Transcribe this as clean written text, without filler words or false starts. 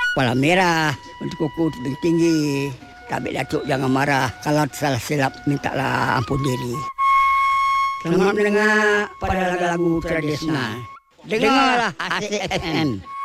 Kepala merah, untuk kuku tinggi. Tapi Datuk jangan marah. Kalau salah silap, mintalah ampun diri. Selamat mendengar pada lagu-lagu tradisional. Dengarlah Asik FM.